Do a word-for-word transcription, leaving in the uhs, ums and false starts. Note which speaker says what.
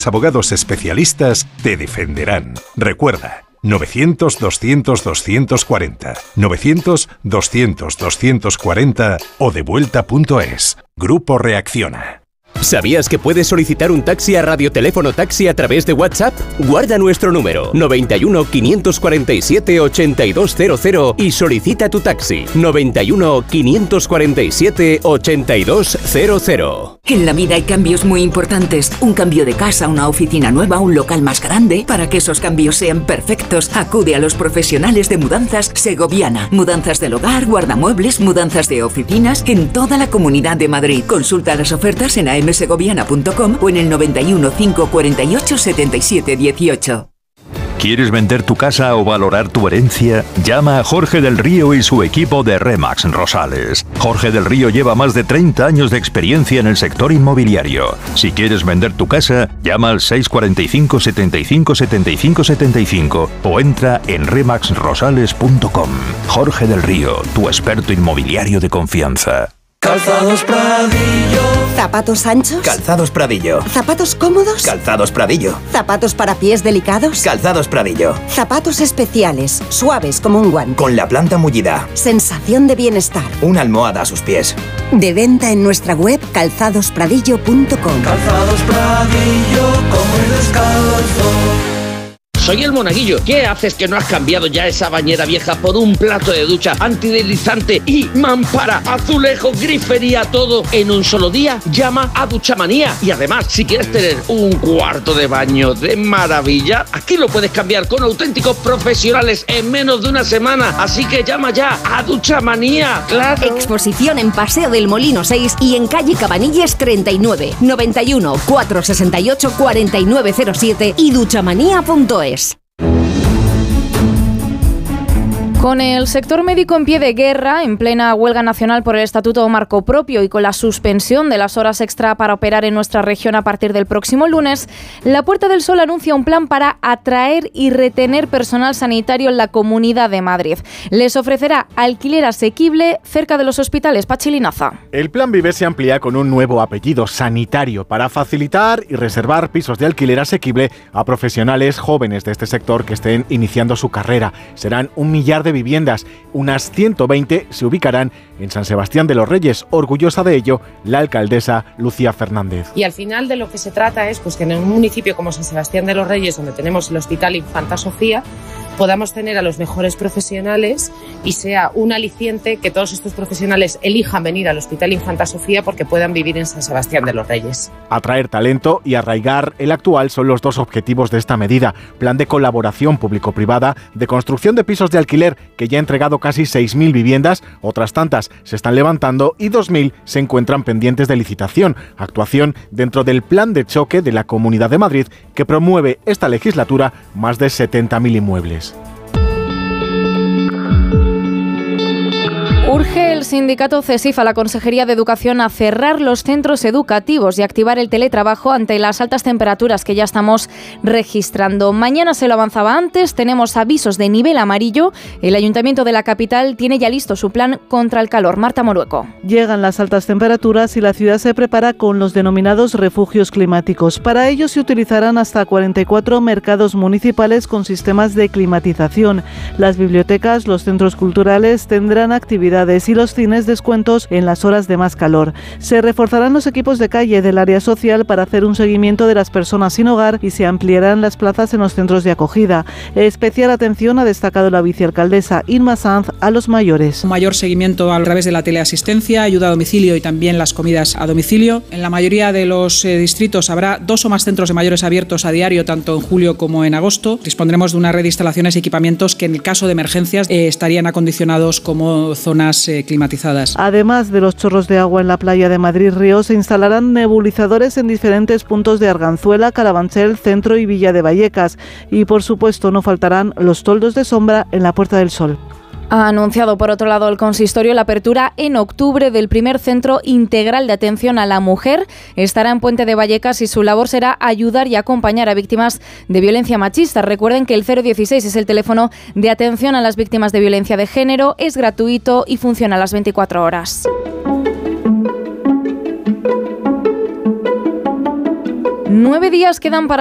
Speaker 1: Abogados especialistas te defenderán. Recuerda, novecientos, doscientos, doscientos cuarenta, novecientos, doscientos, doscientos cuarenta o devuelta punto es. Grupo Reacciona.
Speaker 2: ¿Sabías que puedes solicitar un taxi a Radioteléfono Taxi a través de WhatsApp? Guarda nuestro número noventa y uno, quinientos cuarenta y siete, ochenta y dos cero cero y solicita tu taxi noventa y uno, quinientos cuarenta y siete, ochenta y dos cero cero.
Speaker 3: En la vida hay cambios muy importantes. Un cambio de casa, una oficina nueva, un local más grande. Para que esos cambios sean perfectos, acude a los profesionales de Mudanzas Segoviana. Mudanzas del hogar, guardamuebles, mudanzas de oficinas en toda la Comunidad de Madrid. Consulta las ofertas en a m segoviana punto com o en el noventa y uno, cinco cuarenta y ocho, setenta y siete dieciocho.
Speaker 4: ¿Quieres vender tu casa o valorar tu herencia? Llama a Jorge del Río y su equipo de Remax Rosales. Jorge del Río lleva más de treinta años de experiencia en el sector inmobiliario. Si quieres vender tu casa, llama al seis cuarenta y cinco, setenta y cinco, setenta y cinco, setenta y cinco o entra en remax rosales punto com. Jorge del Río, tu experto inmobiliario de confianza.
Speaker 5: Calzados Pradillo.
Speaker 6: ¿Zapatos anchos?
Speaker 5: Calzados Pradillo.
Speaker 6: ¿Zapatos cómodos?
Speaker 5: Calzados Pradillo.
Speaker 6: ¿Zapatos para pies delicados?
Speaker 5: Calzados Pradillo.
Speaker 6: Zapatos especiales, suaves como un guante.
Speaker 5: Con la planta mullida.
Speaker 6: Sensación de bienestar.
Speaker 5: Una almohada a sus pies.
Speaker 6: De venta en nuestra web calzados pradillo punto com.
Speaker 5: Calzados Pradillo, como el descalzo.
Speaker 7: Soy el Monaguillo. ¿Qué haces que no has cambiado ya esa bañera vieja por un plato de ducha antideslizante y mampara, azulejo, grifería, todo en un solo día? Llama a Duchamanía. Y además, si quieres tener un cuarto de baño de maravilla, aquí lo puedes cambiar con auténticos profesionales en menos de una semana. Así que llama ya a Duchamanía. ¡Claro!
Speaker 8: Exposición en Paseo del Molino seis y en calle Cabanilles treinta y nueve, noventa y uno, cuatrocientos sesenta y ocho, cuarenta y nueve cero siete y duchamanía punto es.
Speaker 9: Con el sector médico en pie de guerra, en plena huelga nacional por el Estatuto Marco Propio y con la suspensión de las horas extra para operar en nuestra región a partir del próximo lunes, la Puerta del Sol anuncia un plan para atraer y retener personal sanitario en la Comunidad de Madrid. Les ofrecerá alquiler asequible cerca de los hospitales. Pachi Linaza.
Speaker 10: El plan Vive se amplía con un nuevo apellido, sanitario, para facilitar y reservar pisos de alquiler asequible a profesionales jóvenes de este sector que estén iniciando su carrera. Serán un millar de viviendas, unas ciento veinte se ubicarán en San Sebastián de los Reyes, orgullosa de ello la alcaldesa Lucía Fernández.
Speaker 11: Y al final de lo que se trata es pues, que en un municipio como San Sebastián de los Reyes, donde tenemos el Hospital Infanta Sofía, podamos tener a los mejores profesionales y sea un aliciente que todos estos profesionales elijan venir al Hospital Infanta Sofía porque puedan vivir en San Sebastián de los Reyes.
Speaker 10: Atraer talento y arraigar el actual son los dos objetivos de esta medida. Plan de colaboración público-privada, de construcción de pisos de alquiler que ya ha entregado casi seis mil viviendas, otras tantas se están levantando y dos mil se encuentran pendientes de licitación. Actuación dentro del plan de choque de la Comunidad de Madrid que promueve esta legislatura más de setenta mil inmuebles.
Speaker 9: Urge el sindicato CESIF a la Consejería de Educación a cerrar los centros educativos y activar el teletrabajo ante las altas temperaturas que ya estamos registrando. Mañana se lo avanzaba antes, tenemos avisos de nivel amarillo. El Ayuntamiento de la capital tiene ya listo su plan contra el calor. Marta Morueco.
Speaker 12: Llegan las altas temperaturas y la ciudad se prepara con los denominados refugios climáticos. Para ello se utilizarán hasta cuarenta y cuatro mercados municipales con sistemas de climatización. Las bibliotecas, los centros culturales tendrán actividades y los cines descuentos en las horas de más calor. Se reforzarán los equipos de calle del área social para hacer un seguimiento de las personas sin hogar y se ampliarán las plazas en los centros de acogida. Especial atención ha destacado la vicealcaldesa Inma Sanz a los mayores.
Speaker 13: Un mayor seguimiento a través de la teleasistencia, ayuda a domicilio y también las comidas a domicilio. En la mayoría de los eh, distritos habrá dos o más centros de mayores abiertos a diario, tanto en julio como en agosto. Dispondremos de una red de instalaciones y equipamientos que en el caso de emergencias eh, estarían acondicionados como zonas eh, climatizadas.
Speaker 12: Además de los chorros de agua en la playa de Madrid-Río, se instalarán nebulizadores en diferentes puntos de Arganzuela, Carabanchel, Centro y Villa de Vallecas. Y por supuesto no faltarán los toldos de sombra en la Puerta del Sol.
Speaker 9: Ha anunciado, por otro lado, el consistorio la apertura en octubre del primer centro integral de atención a la mujer. Estará en Puente de Vallecas y su labor será ayudar y acompañar a víctimas de violencia machista. Recuerden que el cero dieciséis es el teléfono de atención a las víctimas de violencia de género, es gratuito y funciona a las veinticuatro horas. Nueve días quedan para